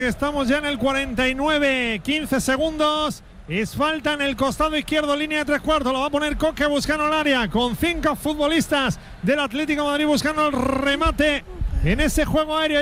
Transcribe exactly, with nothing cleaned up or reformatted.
Estamos ya en el cuarenta y nueve, quince segundos. Es falta en el costado izquierdo, línea de tres cuartos. Lo va a poner Coque buscando el área con cinco futbolistas del Atlético de Madrid buscando el remate en ese juego aéreo.